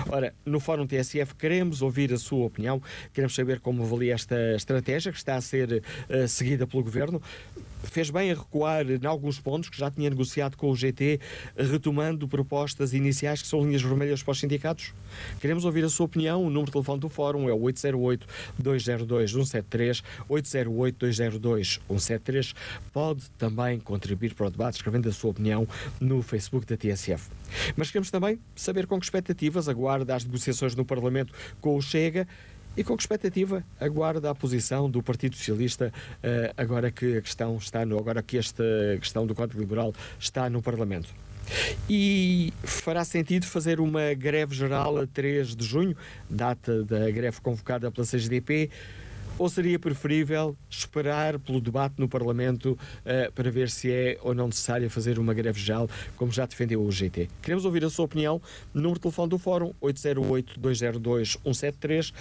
Ora, no Fórum TSF queremos ouvir a sua opinião, queremos saber como avalia esta estratégia que está a ser seguida pelo Governo. Fez bem a recuar em alguns pontos que já tinha negociado com o GT, retomando propostas iniciais que são linhas vermelhas para os sindicatos? Queremos ouvir a sua opinião. O número de telefone do Fórum é o 808-202-173, 808-202-173. Pode também contribuir para o debate escrevendo a sua opinião no Facebook da TSF. Mas queremos também saber com que expectativas aguarda as negociações no Parlamento com o Chega e com que expectativa aguarda a posição do Partido Socialista agora que a questão está agora que esta questão do Código Liberal está no Parlamento. E fará sentido fazer uma greve geral a 3 de junho, data da greve convocada pela CGTP, ou seria preferível esperar pelo debate no Parlamento para ver se é ou não necessário fazer uma greve geral, como já defendeu o GT? Queremos ouvir a sua opinião. Número de telefone do Fórum 808-202-173,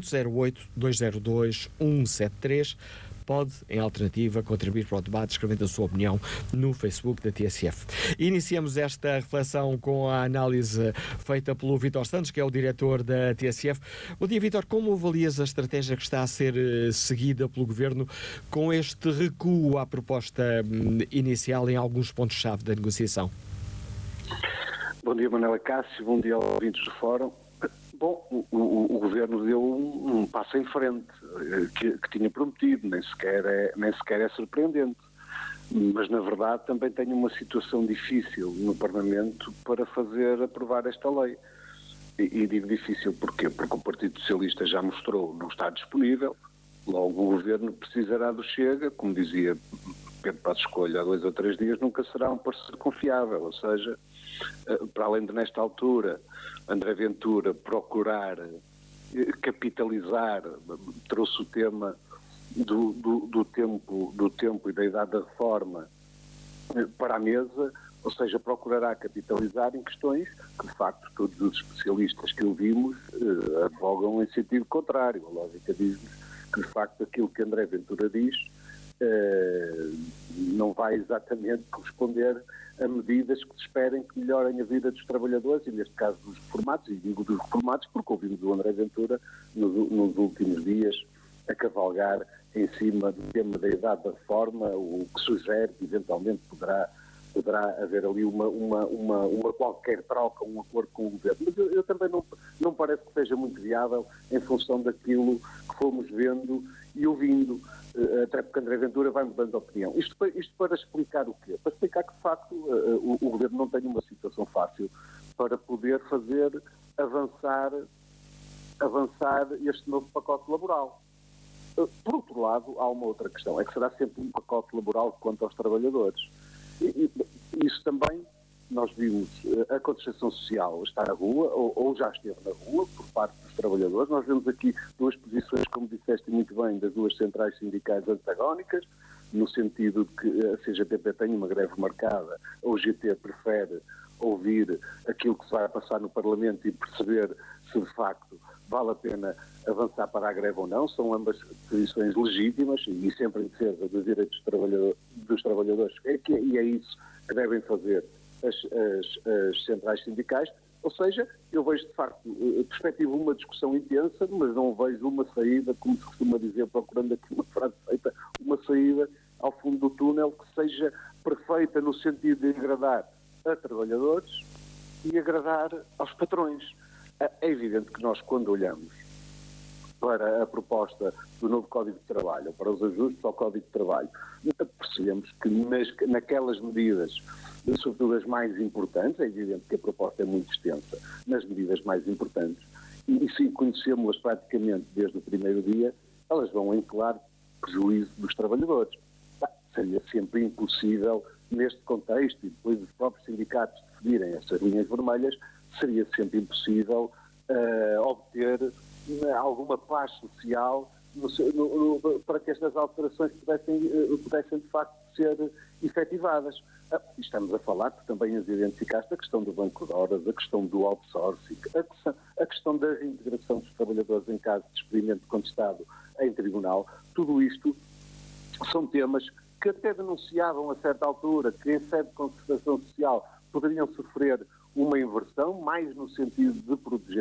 808-202-173. Pode, em alternativa, contribuir para o debate escrevendo a sua opinião no Facebook da TSF. Iniciamos esta reflexão com a análise feita pelo Vítor Santos, que é o diretor da TSF. Bom dia, Vítor. Como avalias a estratégia que está a ser seguida pelo Governo com este recuo à proposta inicial em alguns pontos-chave da negociação? Bom dia, Manuela Cássio. Bom dia aos ouvintes do Fórum. Bom, o Governo deu um passo em frente que tinha prometido, nem sequer é surpreendente. Mas, na verdade, também tem uma situação difícil no Parlamento para fazer aprovar esta lei. E digo difícil porquê? Porque o Partido Socialista já mostrou não estar disponível, logo o Governo precisará do Chega, como dizia Pedro Passos Coelho há 2 ou 3 dias, nunca será um parceiro confiável, ou seja, para além de nesta altura André Ventura procurar capitalizar, trouxe o tema do tempo e da idade da reforma para a mesa, ou seja, procurará capitalizar em questões que de facto todos os especialistas que ouvimos advogam em sentido contrário. A lógica diz-nos que de facto aquilo que André Ventura diz não vai exatamente corresponder a medidas que se esperem que melhorem a vida dos trabalhadores e, neste caso, dos reformados, e digo dos reformados porque ouvimos o André Ventura nos últimos dias a cavalgar em cima do tema da idade da reforma, o que sugere que eventualmente poderá haver ali uma qualquer troca, um acordo com o Governo. Mas eu também não parece que seja muito viável em função daquilo que fomos vendo e ouvindo, até porque André Ventura vai mudando de opinião. Isto para explicar o quê? Para explicar que, de facto, o Governo não tem uma situação fácil para poder fazer avançar este novo pacote laboral. Por outro lado, há uma outra questão, é que será sempre um pacote laboral quanto aos trabalhadores. Isso também, nós vimos a contestação social estar na rua, ou já esteve na rua, por parte dos trabalhadores. Nós vemos aqui 2 posições, como disseste muito bem, das 2 centrais sindicais antagónicas, no sentido de que a CGTP tem uma greve marcada, o GT prefere ouvir aquilo que se vai passar no Parlamento e perceber se de facto vale a pena avançar para a greve ou não. São ambas posições legítimas e sempre em defesa dos direitos dos trabalhadores, e é isso que devem fazer as centrais sindicais. Ou seja, eu vejo de facto, perspectivo uma discussão intensa, mas não vejo uma saída, como se costuma dizer, procurando aqui uma frase feita, uma saída ao fundo do túnel que seja perfeita no sentido de agradar a trabalhadores e agradar aos patrões. É evidente que nós, quando olhamos para a proposta do novo Código de Trabalho, ou para os ajustes ao Código de Trabalho, percebemos que naquelas medidas, sobretudo as mais importantes, é evidente que a proposta é muito extensa, nas medidas mais importantes, e se conhecemos-las praticamente desde o primeiro dia, elas vão em claro prejuízo dos trabalhadores. Seria sempre impossível, neste contexto, e depois os próprios sindicatos definirem essas linhas vermelhas, seria sempre impossível obter alguma paz social para que estas alterações pudessem de facto ser efetivadas. Estamos a falar, que também as identificaste, a questão do banco de horas, a questão do outsourcing, a questão da reintegração dos trabalhadores em caso de experimento contestado em tribunal. Tudo isto são temas que até denunciavam a certa altura que em sede de concertação social poderiam sofrer uma inversão, mais no sentido de proteger